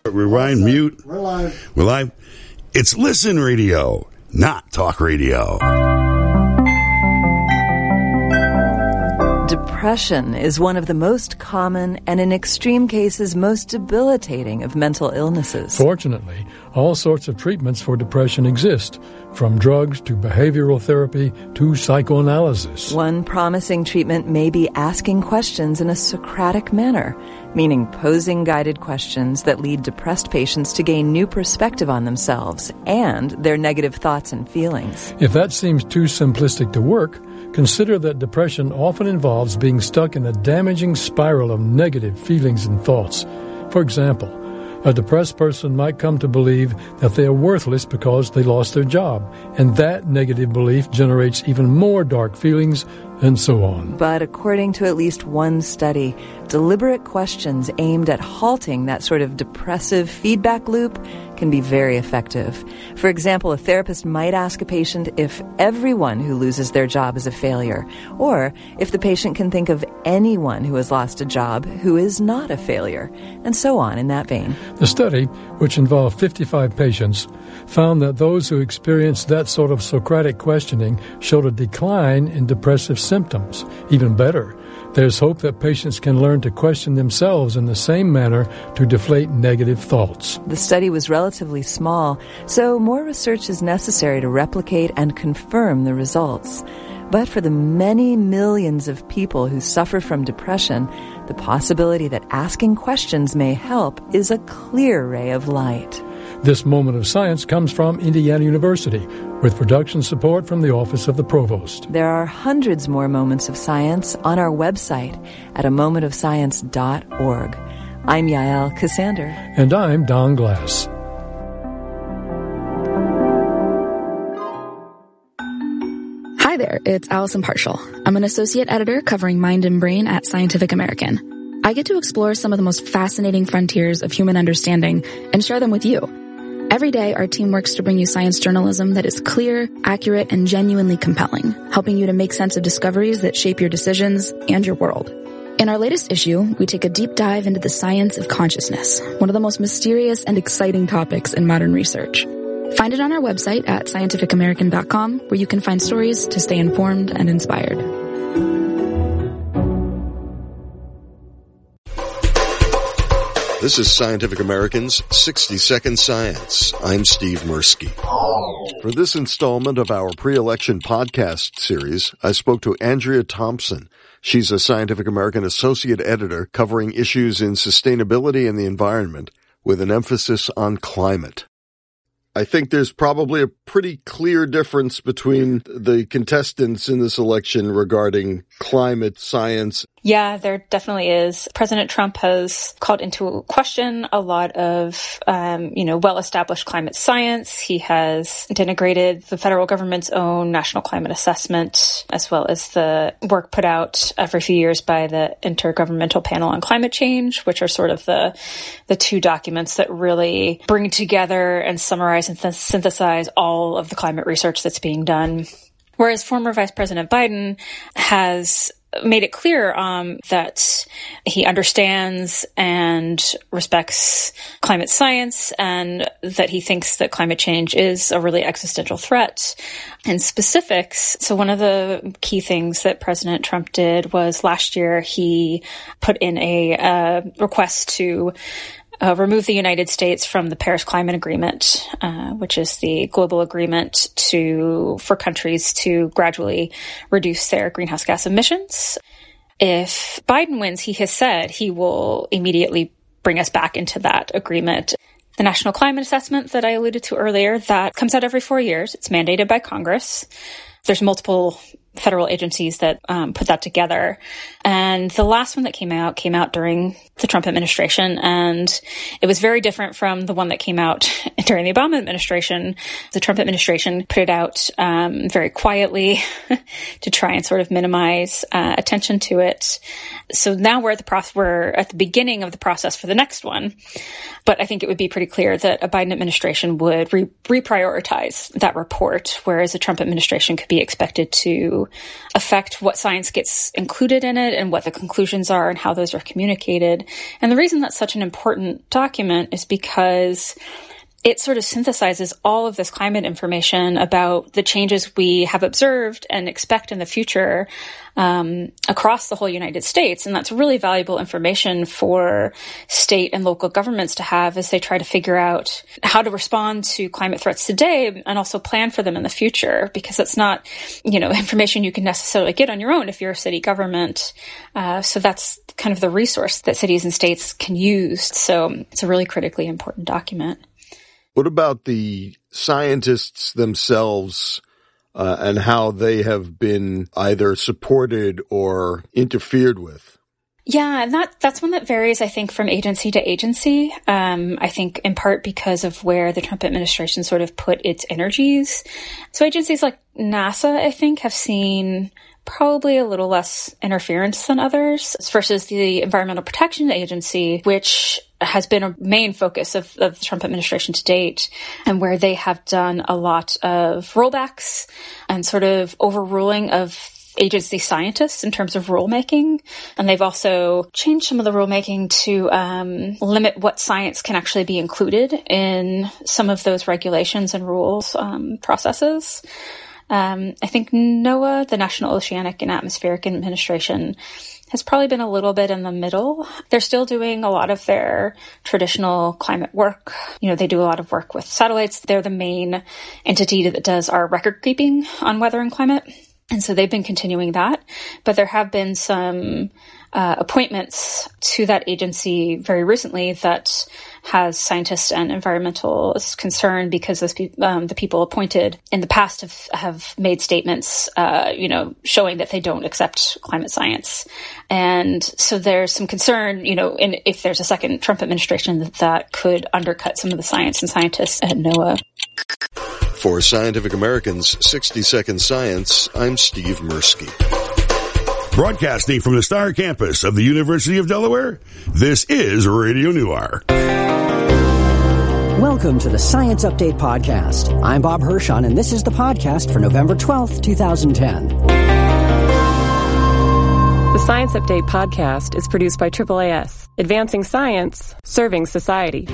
Rewind, mute. We're live. We're live. It's Listen Radio, not Talk Radio. Depression is one of the most common and in extreme cases most debilitating of mental illnesses. Fortunately, all sorts of treatments for depression exist, from drugs to behavioral therapy to psychoanalysis. One promising treatment may be asking questions in a Socratic manner, meaning posing guided questions that lead depressed patients to gain new perspective on themselves and their negative thoughts and feelings. If that seems too simplistic to work, consider that depression often involves being stuck in a damaging spiral of negative feelings and thoughts. For example, a depressed person might come to believe that they are worthless because they lost their job, and that negative belief generates even more dark feelings, and so on. But according to at least one study, deliberate questions aimed at halting that sort of depressive feedback loop can be very effective. For example, a therapist might ask a patient if everyone who loses their job is a failure, or if the patient can think of anyone who has lost a job who is not a failure, and so on in that vein. The study, which involved 55 patients, found that those who experienced that sort of Socratic questioning showed a decline in depressive symptoms. Even better, there's hope that patients can learn to question themselves in the same manner to deflate negative thoughts. The study was relatively small, so more research is necessary to replicate and confirm the results. But for the many millions of people who suffer from depression, the possibility that asking questions may help is a clear ray of light. This moment of science comes from Indiana University, with production support from the Office of the Provost. There are hundreds more moments of science on our website at amomentofscience.org. I'm Yael Cassander. And I'm Don Glass. Hi there, it's Allison Partial. I'm an associate editor covering Mind and Brain at Scientific American. I get to explore some of the most fascinating frontiers of human understanding and share them with you. Every day, our team works to bring you science journalism that is clear, accurate, and genuinely compelling, helping you to make sense of discoveries that shape your decisions and your world. In our latest issue, we take a deep dive into the science of consciousness, one of the most mysterious and exciting topics in modern research. Find it on our website at scientificamerican.com, where you can find stories to stay informed and inspired. This is Scientific American's 60-Second Science. I'm Steve Mirsky. For this installment of our pre-election podcast series, I spoke to Andrea Thompson. She's a Scientific American associate editor covering issues in sustainability and the environment, with an emphasis on climate. I think there's probably a pretty clear difference between the contestants in this election regarding climate science. Yeah, there definitely is. President Trump has called into question a lot of, well-established climate science. He has denigrated the federal government's own national climate assessment, as well as the work put out every few years by the Intergovernmental Panel on Climate Change, which are sort of the two documents that really bring together and summarize and synthesize all of the climate research that's being done. Whereas former Vice President Biden has made it clear that he understands and respects climate science, and that he thinks that climate change is a really existential threat. In specifics, so one of the key things that President Trump did was last year he put in a request to remove the United States from the Paris Climate Agreement, which is the global agreement for countries to gradually reduce their greenhouse gas emissions. If Biden wins, he has said he will immediately bring us back into that agreement. The National Climate Assessment that I alluded to earlier, that comes out every 4 years. It's mandated by Congress. There's multiple federal agencies that put that together. And the last one that came out during the Trump administration. And it was very different from the one that came out during the Obama administration. The Trump administration put it out very quietly to try and sort of minimize attention to it. So now we're at the beginning of the process for the next one. But I think it would be pretty clear that a Biden administration would reprioritize that report, whereas a Trump administration could be expected to to affect what science gets included in it and what the conclusions are and how those are communicated. And the reason that's such an important document is because it sort of synthesizes all of this climate information about the changes we have observed and expect in the future across the whole United States. And that's really valuable information for state and local governments to have as they try to figure out how to respond to climate threats today and also plan for them in the future, because it's not, information you can necessarily get on your own if you're a city government. So that's kind of the resource that cities and states can use. So it's a really critically important document. What about the scientists themselves and how they have been either supported or interfered with? Yeah, and that's one that varies, I think, from agency to agency. I think in part because of where the Trump administration sort of put its energies. So agencies like NASA, I think, have seen probably a little less interference than others versus the Environmental Protection Agency, which has been a main focus of the Trump administration to date, and where they have done a lot of rollbacks and sort of overruling of agency scientists in terms of rulemaking. And they've also changed some of the rulemaking to limit what science can actually be included in some of those regulations and rules processes. I think NOAA, the National Oceanic and Atmospheric Administration, has probably been a little bit in the middle. They're still doing a lot of their traditional climate work. They do a lot of work with satellites. They're the main entity that does our record keeping on weather and climate. And so they've been continuing that. But there have been some appointments to that agency very recently that has scientists and environmentalists concerned because those the people appointed in the past have made statements, showing that they don't accept climate science. And so there's some concern, if there's a second Trump administration that could undercut some of the science and scientists at NOAA. For Scientific American's 60-Second Science, I'm Steve Mirsky. Broadcasting from the Star Campus of the University of Delaware, this is Radio Noir. Welcome to the Science Update Podcast. I'm Bob Hirschon, and this is the podcast for November 12th, 2010. The Science Update Podcast is produced by AAAS, advancing science, serving society.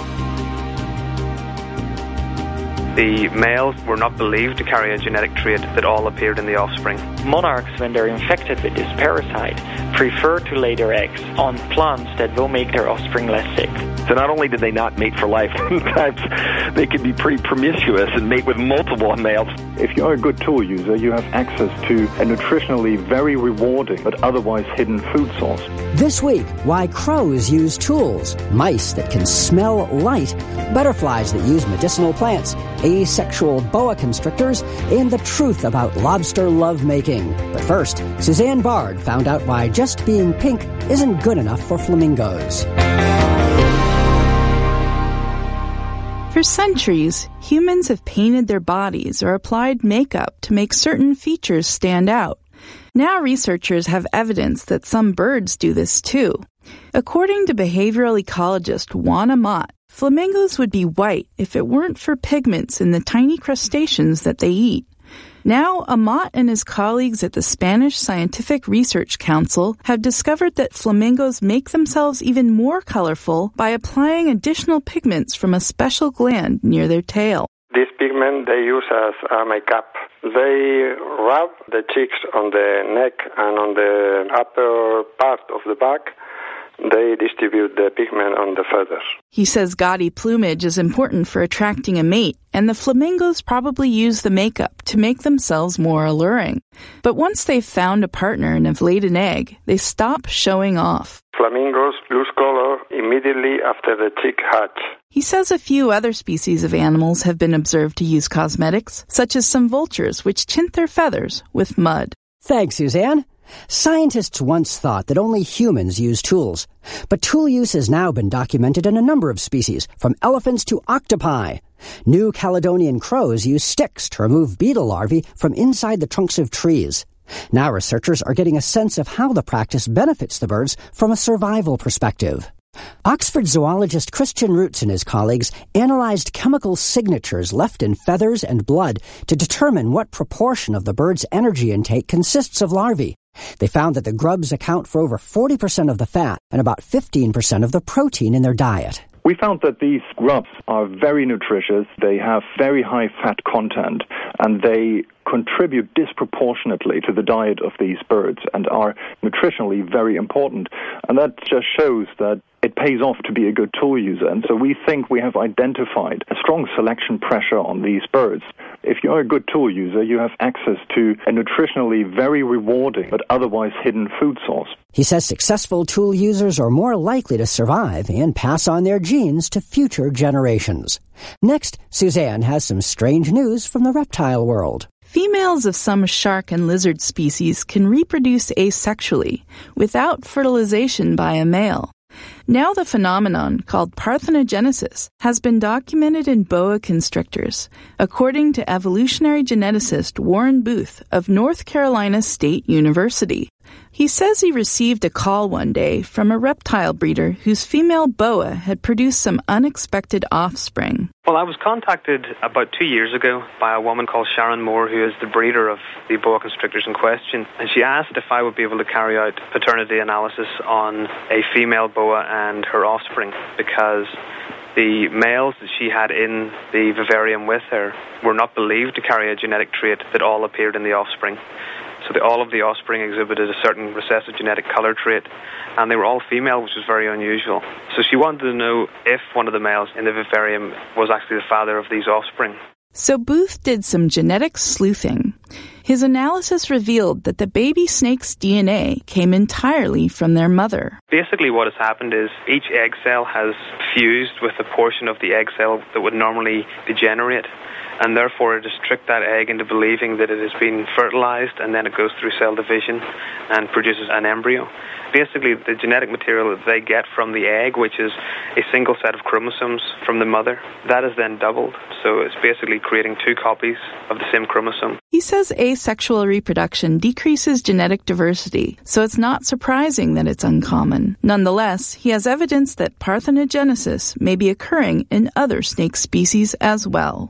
The males were not believed to carry a genetic trait that all appeared in the offspring. Monarchs, when they're infected with this parasite, prefer to lay their eggs on plants that will make their offspring less sick. So not only did they not mate for life, sometimes they can be pretty promiscuous and mate with multiple males. If you're a good tool user, you have access to a nutritionally very rewarding but otherwise hidden food source. This week, why crows use tools, mice that can smell light, butterflies that use medicinal plants, asexual boa constrictors, and the truth about lobster lovemaking. But first, Suzanne Bard found out why just being pink isn't good enough for flamingos. For centuries, humans have painted their bodies or applied makeup to make certain features stand out. Now researchers have evidence that some birds do this too. According to behavioral ecologist Juana Mott, flamingos would be white if it weren't for pigments in the tiny crustaceans that they eat. Now, Amat and his colleagues at the Spanish Scientific Research Council have discovered that flamingos make themselves even more colorful by applying additional pigments from a special gland near their tail. This pigment they use as makeup. They rub the cheeks on the neck and on the upper part of the back. They distribute the pigment on the feathers. He says gaudy plumage is important for attracting a mate, and the flamingos probably use the makeup to make themselves more alluring. But once they've found a partner and have laid an egg, they stop showing off. Flamingos lose color immediately after the chick hatch. He says a few other species of animals have been observed to use cosmetics, such as some vultures which tint their feathers with mud. Thanks, Suzanne. Scientists once thought that only humans use tools, but tool use has now been documented in a number of species, from elephants to octopi. New Caledonian crows use sticks to remove beetle larvae from inside the trunks of trees. Now researchers are getting a sense of how the practice benefits the birds from a survival perspective. Oxford zoologist Christian Roots and his colleagues analyzed chemical signatures left in feathers and blood to determine what proportion of the bird's energy intake consists of larvae. They found that the grubs account for over 40% of the fat and about 15% of the protein in their diet. We found that these grubs are very nutritious, they have very high fat content, and they contribute disproportionately to the diet of these birds and are nutritionally very important. And that just shows that it pays off to be a good tool user. And so we think we have identified a strong selection pressure on these birds. If you're a good tool user, you have access to a nutritionally very rewarding but otherwise hidden food source. He says successful tool users are more likely to survive and pass on their genes to future generations. Next, Suzanne has some strange news from the reptile world. Females of some shark and lizard species can reproduce asexually, without fertilization by a male. Now the phenomenon, called parthenogenesis, has been documented in boa constrictors, according to evolutionary geneticist Warren Booth of North Carolina State University. He says he received a call one day from a reptile breeder whose female boa had produced some unexpected offspring. Well, I was contacted about 2 years ago by a woman called Sharon Moore, who is the breeder of the boa constrictors in question, and she asked if I would be able to carry out paternity analysis on a female boa and her offspring, because the males that she had in the vivarium with her were not believed to carry a genetic trait that all appeared in the offspring. So all of the offspring exhibited a certain recessive genetic color trait, and they were all female, which was very unusual. So she wanted to know if one of the males in the vivarium was actually the father of these offspring. So Booth did some genetic sleuthing. His analysis revealed that the baby snake's DNA came entirely from their mother. Basically what has happened is each egg cell has fused with a portion of the egg cell that would normally degenerate, and therefore it has tricked that egg into believing that it has been fertilized, and then it goes through cell division and produces an embryo. Basically, the genetic material that they get from the egg, which is a single set of chromosomes from the mother, that is then doubled. So it's basically creating two copies of the same chromosome. He says asexual reproduction decreases genetic diversity, so it's not surprising that it's uncommon. Nonetheless, he has evidence that parthenogenesis may be occurring in other snake species as well.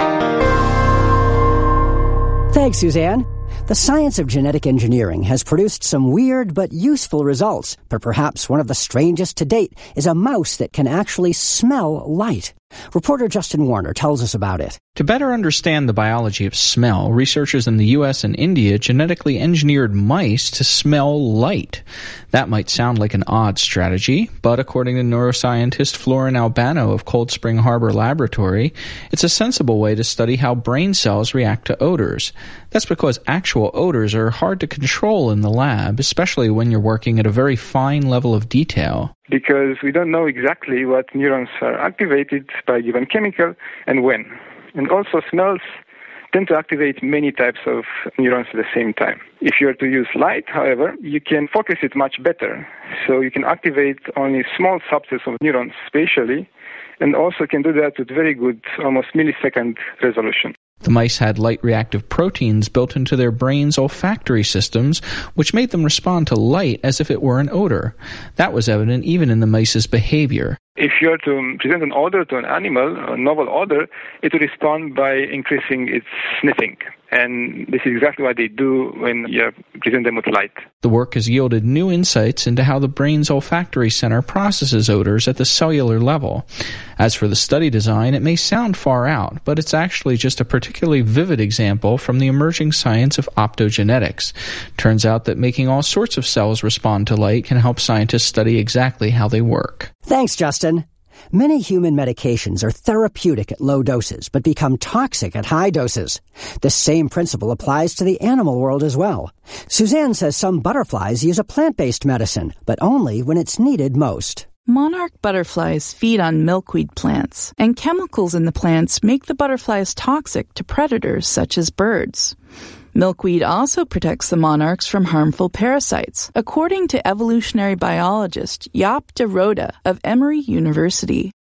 Thanks, Suzanne. The science of genetic engineering has produced some weird but useful results, but perhaps one of the strangest to date is a mouse that can actually smell light. Reporter Justin Warner tells us about it. To better understand the biology of smell, researchers in the U.S. and India genetically engineered mice to smell light. That might sound like an odd strategy, but according to neuroscientist Florin Albano of Cold Spring Harbor Laboratory, it's a sensible way to study how brain cells react to odors. That's because actual odors are hard to control in the lab, especially when you're working at a very fine level of detail. Because we don't know exactly what neurons are activated by a given chemical and when. And also smells tend to activate many types of neurons at the same time. If you are to use light, however, you can focus it much better. So you can activate only small subsets of neurons spatially, and also can do that with very good, almost millisecond resolution. The mice had light-reactive proteins built into their brain's olfactory systems, which made them respond to light as if it were an odor. That was evident even in the mice's behavior. If you are to present an odor to an animal, a novel odor, it will respond by increasing its sniffing. And this is exactly what they do when you present them with light. The work has yielded new insights into how the brain's olfactory center processes odors at the cellular level. As for the study design, it may sound far out, but it's actually just a particularly vivid example from the emerging science of optogenetics. Turns out that making all sorts of cells respond to light can help scientists study exactly how they work. Thanks, Justin. Many human medications are therapeutic at low doses, but become toxic at high doses. The same principle applies to the animal world as well. Suzanne says some butterflies use a plant-based medicine, but only when it's needed most. Monarch butterflies feed on milkweed plants, and chemicals in the plants make the butterflies toxic to predators such as birds. Milkweed also protects the monarchs from harmful parasites, according to evolutionary biologist Jaap de Rode of Emory University.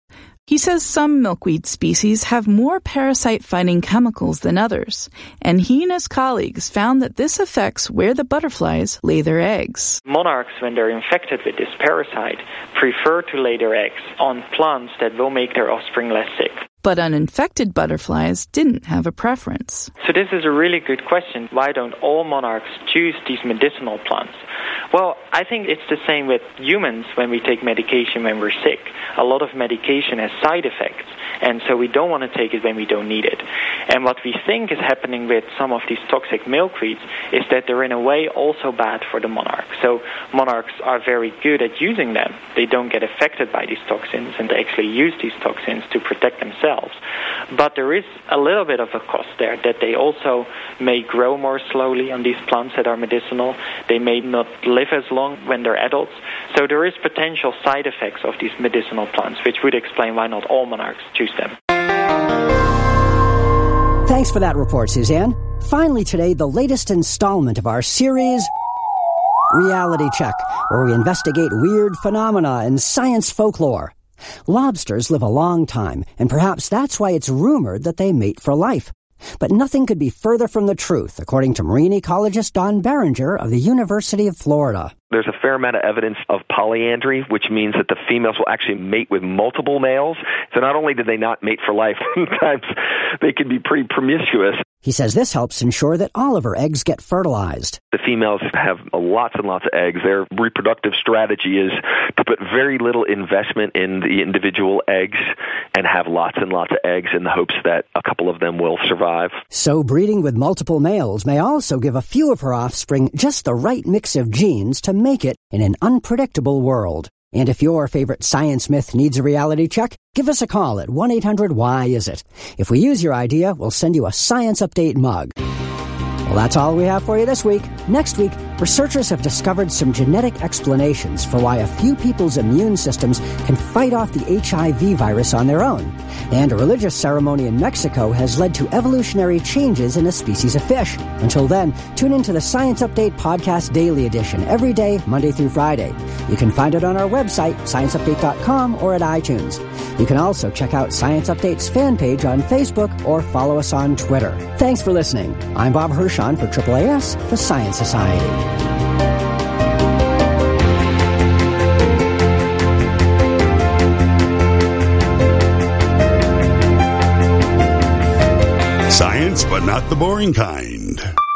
He says some milkweed species have more parasite-fighting chemicals than others, and he and his colleagues found that this affects where the butterflies lay their eggs. Monarchs, when they're infected with this parasite, prefer to lay their eggs on plants that will make their offspring less sick. But uninfected butterflies didn't have a preference. So this is a really good question. Why don't all monarchs choose these medicinal plants? Well, I think it's the same with humans when we take medication when we're sick. A lot of medication has side effects, and so we don't want to take it when we don't need it. And what we think is happening with some of these toxic milkweeds is that they're in a way also bad for the monarch. So monarchs are very good at using them. They don't get affected by these toxins, and they actually use these toxins to protect themselves. But there is a little bit of a cost there, that they also may grow more slowly on these plants that are medicinal. They may not live as long when they're adults. So there is potential side effects of these medicinal plants, which would explain why not all monarchs choose them. Thanks for that report, Suzanne. Finally today, the latest installment of our series, Reality Check, where we investigate weird phenomena and science folklore. Lobsters live a long time, and perhaps that's why it's rumored that they mate for life. But nothing could be further from the truth, according to marine ecologist Don Berenger of the University of Florida. There's a fair amount of evidence of polyandry, which means that the females will actually mate with multiple males. So not only do they not mate for life, sometimes they can be pretty promiscuous. He says this helps ensure that all of her eggs get fertilized. The females have lots and lots of eggs. Their reproductive strategy is to put very little investment in the individual eggs and have lots and lots of eggs in the hopes that a couple of them will survive. So breeding with multiple males may also give a few of her offspring just the right mix of genes to make it in an unpredictable world. And if your favorite science myth needs a reality check, give us a call at 1-800-WHY-IS-IT. If we use your idea, we'll send you a Science Update mug. Well, that's all we have for you this week. Next week, researchers have discovered some genetic explanations for why a few people's immune systems can fight off the HIV virus on their own. And a religious ceremony in Mexico has led to evolutionary changes in a species of fish. Until then, tune into the Science Update Podcast Daily Edition every day, Monday through Friday. You can find it on our website, scienceupdate.com, or at iTunes. You can also check out Science Update's fan page on Facebook or follow us on Twitter. Thanks for listening. I'm Bob Hirschon for AAAS, the Science Society. Science, but not the boring kind.